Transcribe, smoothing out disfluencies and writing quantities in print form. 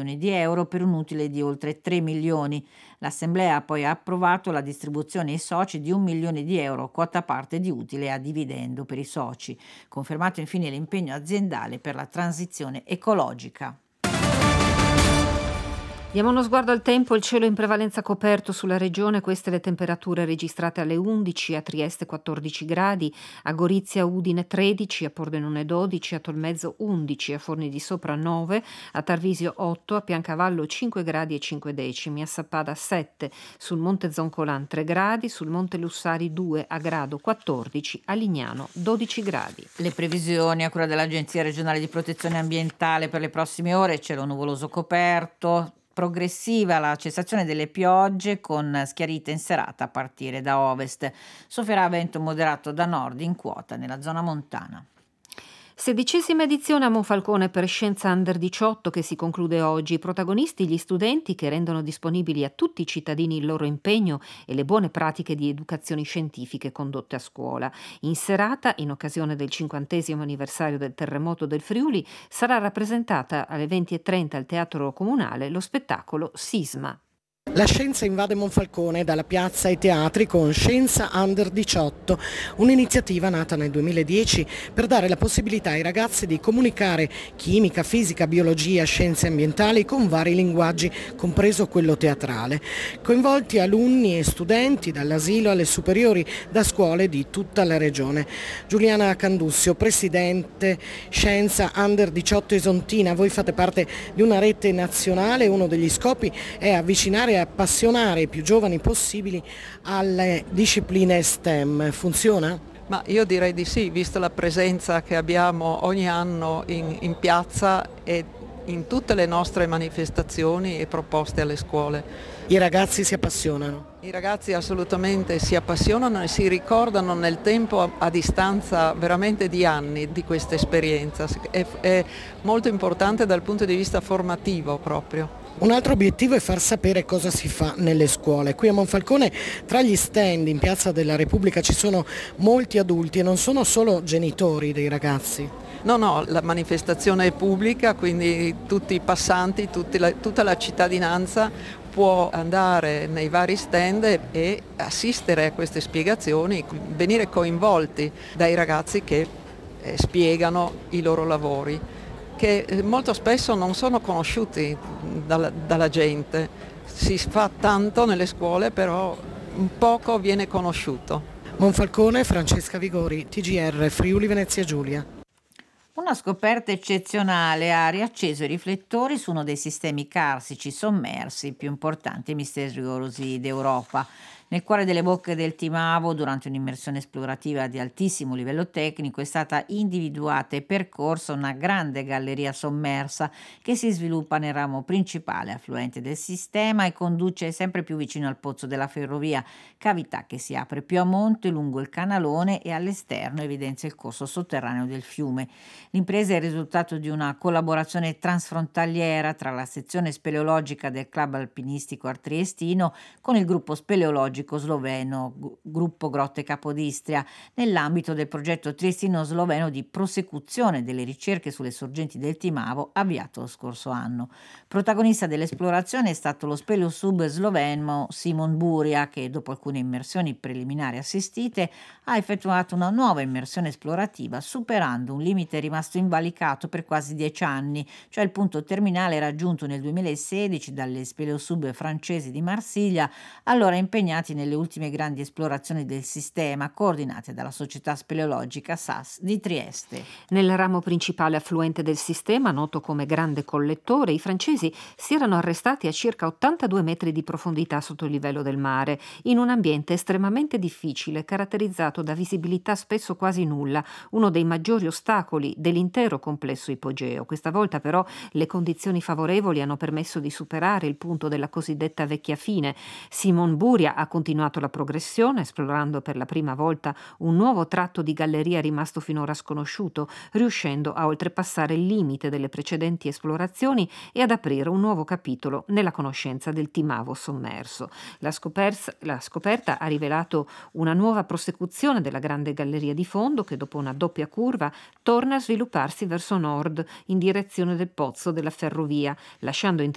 milioni di euro per un utile di oltre 3 milioni. L'Assemblea ha poi approvato la distribuzione ai soci di 1 milione di euro, quota parte di utile a dividendo per i soci. Confermato infine l'impegno aziendale per la transizione ecologica. Diamo uno sguardo al tempo, il cielo in prevalenza coperto sulla regione, queste le temperature registrate alle 11, a Trieste 14 gradi, a Gorizia Udine 13, a Pordenone 12, a Tolmezzo 11, a Forni di Sopra 9, a Tarvisio 8, a Piancavallo 5 gradi e 5 decimi, a Sappada 7, sul Monte Zoncolan 3 gradi, sul Monte Lussari 2, a Grado 14, a Lignano 12 gradi. Le previsioni a cura dell'Agenzia regionale di protezione ambientale per le prossime ore: cielo nuvoloso coperto, progressiva la cessazione delle piogge con schiarite in serata a partire da ovest. Soffierà vento moderato da nord in quota nella zona montana. 16ª edizione a Monfalcone per Scienza Under 18 che si conclude oggi. Protagonisti gli studenti che rendono disponibili a tutti i cittadini il loro impegno e le buone pratiche di educazioni scientifiche condotte a scuola. In serata, in occasione del 50° anniversario del terremoto del Friuli, sarà rappresentata alle 20:30 al Teatro Comunale lo spettacolo Sisma. La scienza invade Monfalcone dalla piazza ai teatri con Scienza Under 18, un'iniziativa nata nel 2010 per dare la possibilità ai ragazzi di comunicare chimica, fisica, biologia, scienze ambientali con vari linguaggi, compreso quello teatrale. Coinvolti alunni e studenti dall'asilo alle superiori, da scuole di tutta la regione. Giuliana Candussio, presidente Scienza Under 18 Esontina, voi fate parte di una rete nazionale, uno degli scopi è avvicinare e appassionare i più giovani possibili alle discipline STEM. Funziona? Ma io direi di sì, visto la presenza che abbiamo ogni anno in piazza e in tutte le nostre manifestazioni e proposte alle scuole. I ragazzi si appassionano? I ragazzi assolutamente si appassionano e si ricordano nel tempo a distanza veramente di anni di questa esperienza. È molto importante dal punto di vista formativo proprio. Un altro obiettivo è far sapere cosa si fa nelle scuole. Qui a Monfalcone, tra gli stand in Piazza della Repubblica, ci sono molti adulti e non sono solo genitori dei ragazzi. No, la manifestazione è pubblica, quindi tutti i passanti, tutta la cittadinanza può andare nei vari stand e assistere a queste spiegazioni, venire coinvolti dai ragazzi che spiegano i loro lavori, che molto spesso non sono conosciuti dalla gente. Si fa tanto nelle scuole, però poco viene conosciuto. Monfalcone, Francesca Vigori, TGR, Friuli Venezia Giulia. Una scoperta eccezionale ha riacceso i riflettori su uno dei sistemi carsici sommersi più importanti e misteriosi d'Europa. Nel cuore delle bocche del Timavo, durante un'immersione esplorativa di altissimo livello tecnico, è stata individuata e percorsa una grande galleria sommersa che si sviluppa nel ramo principale affluente del sistema e conduce sempre più vicino al pozzo della ferrovia, cavità che si apre più a monte lungo il canalone e all'esterno evidenzia il corso sotterraneo del fiume. L'impresa è il risultato di una collaborazione transfrontaliera tra la sezione speleologica del Club Alpinistico Triestino con il gruppo speleologico sloveno Gruppo Grotte Capodistria, nell'ambito del progetto triestino-sloveno di prosecuzione delle ricerche sulle sorgenti del Timavo avviato lo scorso anno. Protagonista dell'esplorazione è stato lo speleosub sloveno Simon Buria, che dopo alcune immersioni preliminari assistite ha effettuato una nuova immersione esplorativa superando un limite rimasto invalicato per quasi 10 anni, cioè il punto terminale raggiunto nel 2016 dalle speleosub francesi di Marsiglia, allora impegnati nelle ultime grandi esplorazioni del sistema coordinate dalla società speleologica SAS di Trieste. Nel ramo principale affluente del sistema, noto come Grande Collettore, i francesi si erano arrestati a circa 82 metri di profondità sotto il livello del mare, in un ambiente estremamente difficile, caratterizzato da visibilità spesso quasi nulla, uno dei maggiori ostacoli dell'intero complesso ipogeo. Questa volta però le condizioni favorevoli hanno permesso di superare il punto della cosiddetta vecchia fine. Simon Buria ha continuato la progressione, esplorando per la prima volta un nuovo tratto di galleria rimasto finora sconosciuto, riuscendo a oltrepassare il limite delle precedenti esplorazioni e ad aprire un nuovo capitolo nella conoscenza del Timavo sommerso. La scoperta ha rivelato una nuova prosecuzione della grande galleria di fondo che, dopo una doppia curva, torna a svilupparsi verso nord in direzione del pozzo della ferrovia, lasciando